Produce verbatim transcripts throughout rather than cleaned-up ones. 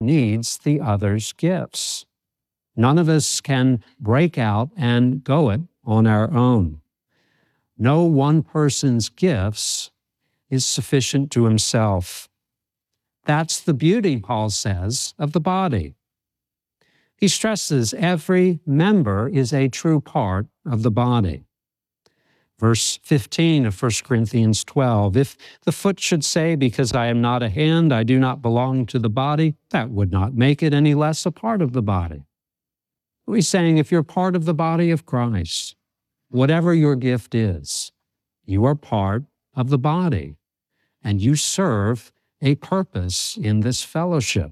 needs the other's gifts. None of us can break out and go it on our own. No one person's gifts is sufficient to himself. That's the beauty, Paul says, of the body. He stresses every member is a true part of the body. Verse fifteen of First Corinthians twelve, if the foot should say, because I am not a hand, I do not belong to the body, that would not make it any less a part of the body. He's saying if you're part of the body of Christ, whatever your gift is, you are part of the body, and you serve a purpose in this fellowship.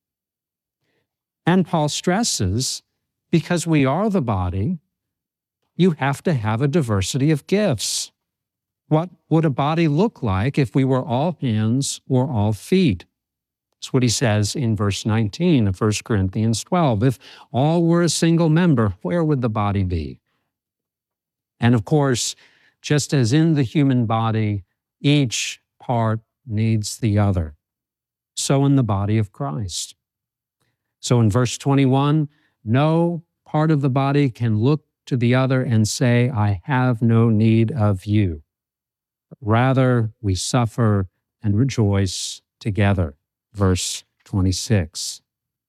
And Paul stresses, because we are the body, you have to have a diversity of gifts. What would a body look like if we were all hands or all feet? That's what he says in verse nineteen of First Corinthians twelve. If all were a single member, where would the body be? And of course, just as in the human body, each part needs the other, so in the body of Christ. So in verse twenty-one, no part of the body can look to the other and say, I have no need of you. Rather, we suffer and rejoice together. Verse twenty-six.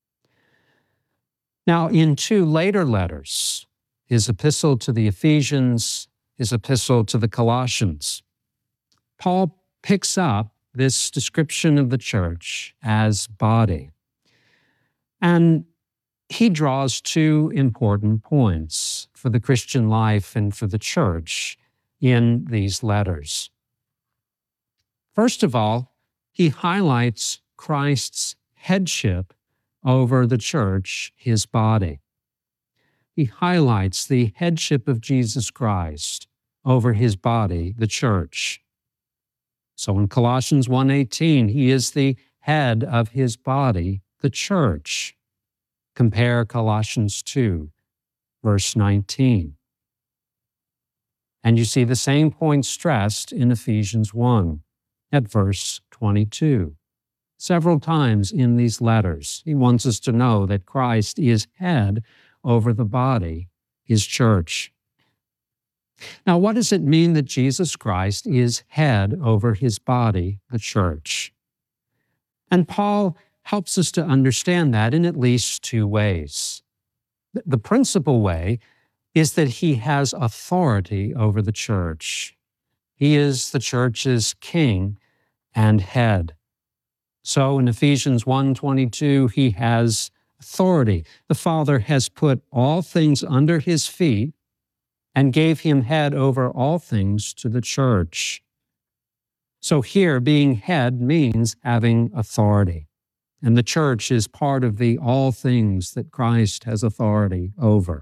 Now, in two later letters, his epistle to the Ephesians, his epistle to the Colossians, Paul picks up this description of the church as body. And he draws two important points for the Christian life and for the church in these letters. First of all, he highlights Christ's headship over the church, his body. He highlights the headship of Jesus Christ over his body, the church. So in Colossians one eighteen, he is the head of his body, the church. Compare Colossians two, verse nineteen. And you see the same point stressed in Ephesians one at verse twenty-two. Several times in these letters, he wants us to know that Christ is head over the body, his church. Now, what does it mean that Jesus Christ is head over his body, the church? And Paul helps us to understand that in at least two ways. The principal way is that he has authority over the church. He is the church's king and head. So in Ephesians one twenty-two, he has authority. The Father has put all things under his feet and gave him head over all things to the church. So here, being head means having authority. And the church is part of the all things that Christ has authority over.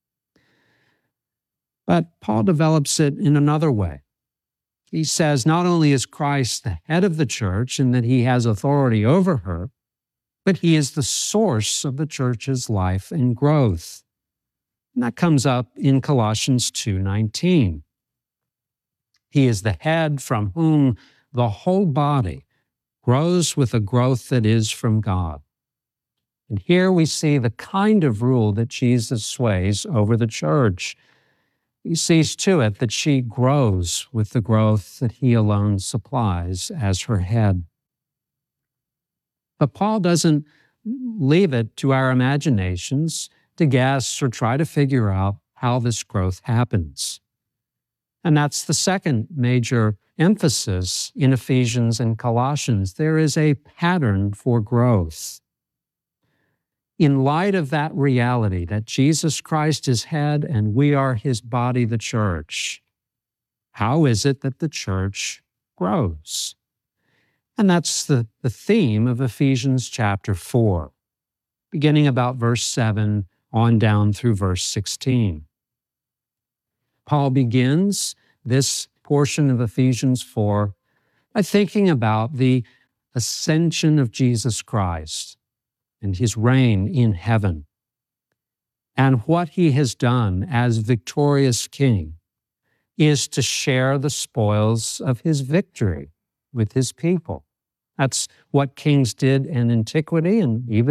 But Paul develops it in another way. He says not only is Christ the head of the church and that he has authority over her, but he is the source of the church's life and growth. And that comes up in Colossians two nineteen. He is the head from whom the whole body grows with a growth that is from God. And here we see the kind of rule that Jesus sways over the church. He sees to it that she grows with the growth that he alone supplies as her head. But Paul doesn't leave it to our imaginations to guess or try to figure out how this growth happens. And that's the second major emphasis in Ephesians and Colossians. There is a pattern for growth. In light of that reality that Jesus Christ is head and we are his body, the church, how is it that the church grows? And that's the, the theme of Ephesians chapter four, beginning about verse seven on down through verse sixteen. Paul begins this portion of Ephesians four by thinking about the ascension of Jesus Christ and his reign in heaven, and what he has done as victorious king is to share the spoils of his victory with his people. That's what kings did in antiquity and even